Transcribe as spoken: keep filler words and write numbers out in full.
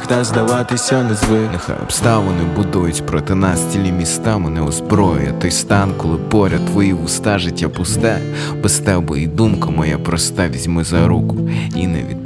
та здаватися не звик. Нехай обставини будують проти нас цілі міста, мене озброює той стан, коли поряд твої вуста, життя пусте. Без тебе і думка моя проста, візьми за руку і не відпусти.